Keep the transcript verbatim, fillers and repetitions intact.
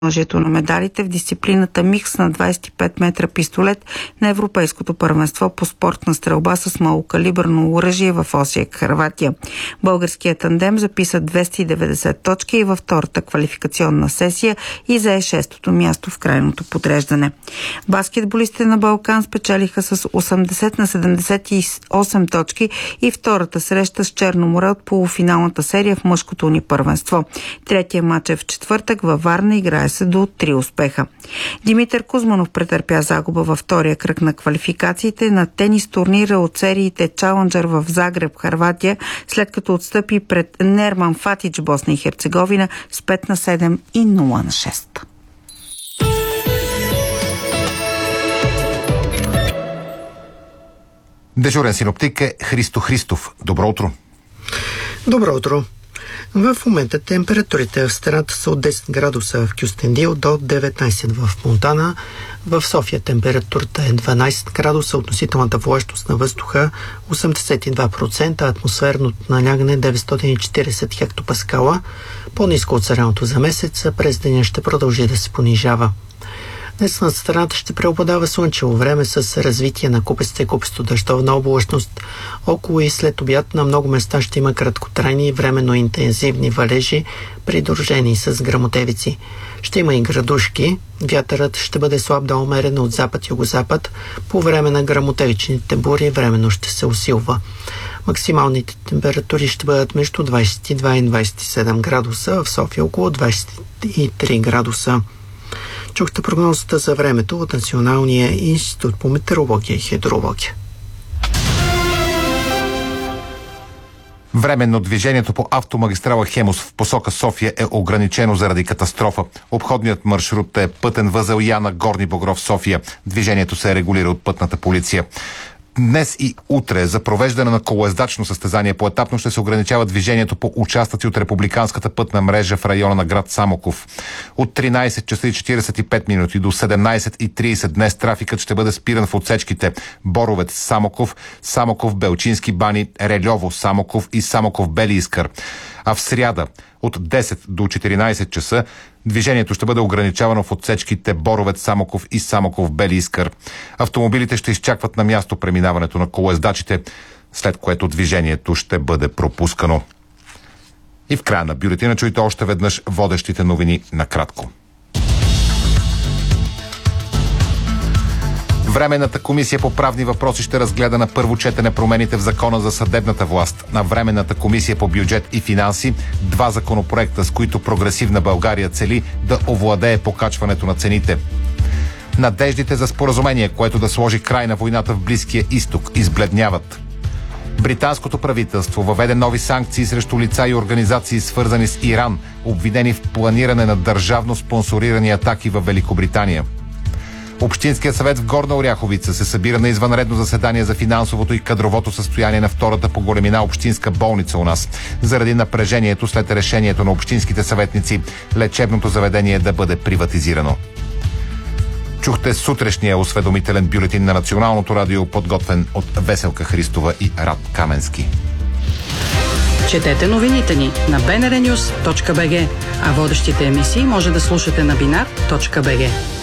Ножието на медалите в дисциплината микс на двадесет и пет метра пистолет на Европейското първенство по спортна стрелба с малокалибърно оръжие в Осиек, Хърватия. Българският тандем записа двеста и деветдесет точки и във втората квалификационна сесия и зае шестото място в крайното подреждане. Баскетболистите на Балкан спечелиха с осемдесет на седемдесет и осем точки и втората среща с Черно море от полуфиналната серия в мъжкото ни първенство. Третия матч е в четвъртък във Варна, играе се до три успеха. Димитър Кузманов претърпя загуба във втория кръг на квалификациите на тенис турнира от сериите Чаленджър в Загреб, Хърватия, след като отстъпи пред Нерман Фатич, Босна и Херцеговина, с пет на седем и нула на шест. Дежурен синоптик е Христо Христов. Добро утро! Добро утро! В момента температурите в страната са от десет градуса в Кюстендил до деветнадесет в Монтана. В София температурата е дванадесет градуса, относителната влажност на въздуха осемдесет и два процента, атмосферното налягане деветстотин и четиридесет хектопаскала. По-ниско от средното за месеца, през деня ще продължи да се понижава. Днес над страната ще преобладава слънчево време с развитие на купеста и купесто дъждовна облачност. Около и след обяд на много места ще има краткотрайни и временно интензивни валежи, придружени с гръмотевици. Ще има и градушки. Вятърът ще бъде слаб до умерен от запад-югозапад. По време на гръмотевичните бури временно ще се усилва. Максималните температури ще бъдат между двадесет и два и двадесет и седем градуса, в София около двадесет и три градуса. Чухте прогнозата за времето от Националния институт по метеорология и хидрология. Временно движението по автомагистрала Хемус в посока София е ограничено заради катастрофа. Обходният маршрут е пътен възел Яна Горни Богров, София. Движението се регулира от пътната полиция. Днес и утре за провеждане на колоездачно състезание поетапно ще се ограничава движението по участъци от републиканската пътна мрежа в района на град Самоков. От тринадесет часа и четиридесет и пет минути до седемнадесет и тридесет днес трафикът ще бъде спиран в отсечките Боровец Самоков, Самоков Белчински бани, Рельово Самоков и Самоков Бели Искър. А в сряда от десет до четиринадесет часа движението ще бъде ограничавано в отсечките Боровец Самоков и Самоков Бели Искър. Автомобилите ще изчакват на място преминаването на колоездачите, след което движението ще бъде пропускано. И в края на бюлетина чуйте още веднъж водещите новини накратко. Временната комисия по правни въпроси ще разгледа на първо четене промените в Закона за съдебната власт. На Временната комисия по бюджет и финанси два законопроекта, с които Прогресивна България цели да овладее покачването на цените. Надеждите за споразумение, което да сложи край на войната в Близкия изток, избледняват. Британското правителство въведе нови санкции срещу лица и организации, свързани с Иран, обвинени в планиране на държавно спонсорирани атаки в Великобритания. Общинският съвет в Горна Оряховица се събира на извънредно заседание за финансовото и кадровото състояние на втората по големина общинска болница у нас. Заради напрежението след решението на общинските съветници лечебното заведение да бъде приватизирано. Чухте сутрешния осведомителен бюлетин на Националното радио, подготвен от Веселка Христова и Рад Каменски. Четете новините ни на би ен ар нюс точка би джи, а водещите емисии може да слушате на бинар точка би джи.